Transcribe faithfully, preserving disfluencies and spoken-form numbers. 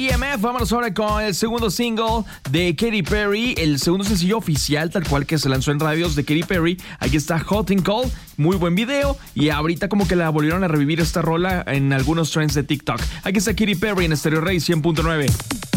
E M F. Vámonos ahora con el segundo single de Katy Perry, el segundo sencillo oficial, tal cual que se lanzó en radios de Katy Perry. Aquí está Hot and Cold, muy buen video. Y ahorita como que la volvieron a revivir esta rola en algunos trends de TikTok. Aquí está Katy Perry en Stereo Rey cien punto nueve.